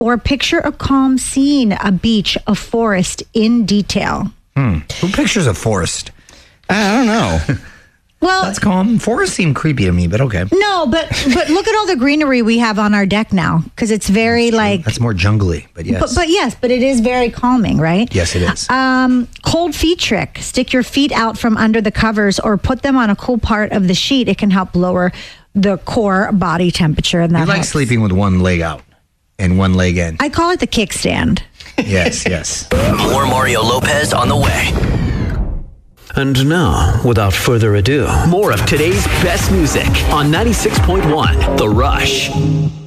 Or picture a calm scene, a beach, a forest in detail. Who pictures a forest? I don't know. Well, That's calm. Forests seem creepy to me, but okay. no, but look at all the greenery we have on our deck now, because it's very like. That's more jungly, but yes. But it is very calming, right? Yes, it is. Cold feet trick. Stick your feet out from under the covers or put them on a cool part of the sheet. It can help lower the core body temperature. And that You like helps. sleeping with one leg out and one leg in. I call it the kickstand. Yes. More Mario Lopez on the way. And now, without further ado, More of today's best music on 96.1 The Rush.